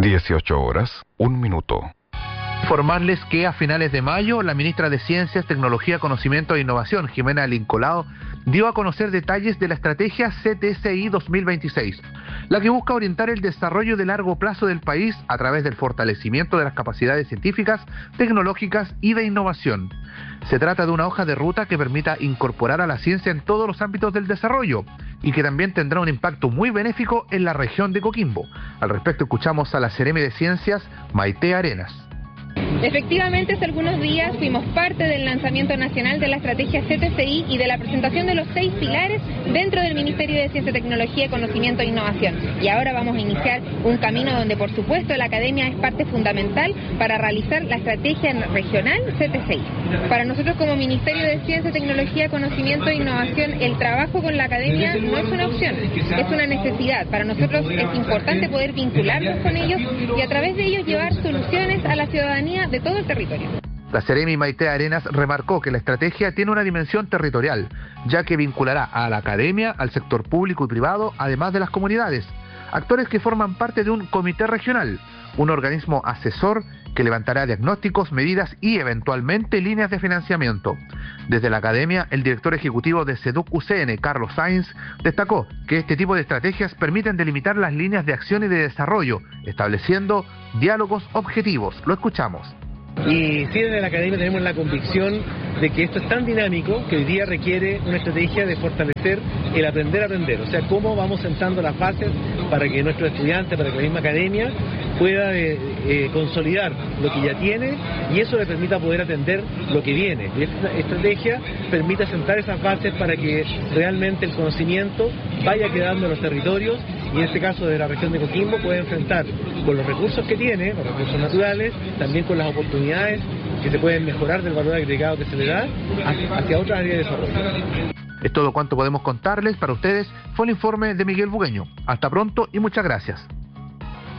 18 horas, 1 minuto. Informarles que a finales de mayo, la ministra de Ciencias, Tecnología, Conocimiento e Innovación, Jimena Lincolao, dio a conocer detalles de la estrategia CTCI 2026, la que busca orientar el desarrollo de largo plazo del país a través del fortalecimiento de las capacidades científicas, tecnológicas y de innovación. Se trata de una hoja de ruta que permita incorporar a la ciencia en todos los ámbitos del desarrollo y que también tendrá un impacto muy benéfico en la región de Coquimbo. Al respecto, escuchamos a la Seremi de Ciencias, Maite Arenas. Efectivamente, hace algunos días fuimos parte del lanzamiento nacional de la estrategia CTCI y de la presentación de los 6 pilares dentro del Ministerio de Ciencia, Tecnología, Conocimiento e Innovación. Y ahora vamos a iniciar un camino donde, por supuesto, la academia es parte fundamental para realizar la estrategia regional CTCI. Para nosotros como Ministerio de Ciencia, Tecnología, Conocimiento e Innovación, el trabajo con la academia no es una opción, es una necesidad. Para nosotros es importante poder vincularnos con ellos y a través de ellos llevar soluciones a la ciudadanía de todo el territorio. La Seremi Maite Arenas remarcó que la estrategia tiene una dimensión territorial, ya que vinculará a la academia, al sector público y privado, además de las comunidades, actores que forman parte de un comité regional, un organismo asesor que levantará diagnósticos, medidas y eventualmente líneas de financiamiento. Desde la academia, el director ejecutivo de SEDUC UCN, Carlos Sainz, destacó que este tipo de estrategias permiten delimitar las líneas de acción y de desarrollo, estableciendo diálogos objetivos. Lo escuchamos. Y sí, desde la academia tenemos la convicción de que esto es tan dinámico que hoy día requiere una estrategia de fortalecer el aprender a aprender, o sea, cómo vamos sentando las bases para que nuestros estudiantes, para que la misma academia pueda consolidar lo que ya tiene y eso le permita poder atender lo que viene. Y esta estrategia permite sentar esas bases para que realmente el conocimiento vaya quedando en los territorios y en este caso de la región de Coquimbo pueda enfrentar con los recursos que tiene, los recursos naturales, también con las oportunidades que se pueden mejorar del valor agregado que se le da hacia otras áreas de desarrollo. Es todo cuanto podemos contarles. Para ustedes fue el informe de Miguel Bugueño. Hasta pronto y muchas gracias.